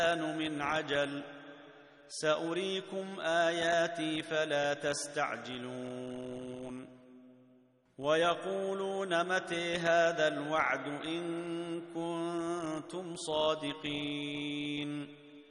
من عجل سأريكم آياتي فلا تستعجلون ويقولون متى هذا الوعد إن كنتم صادقين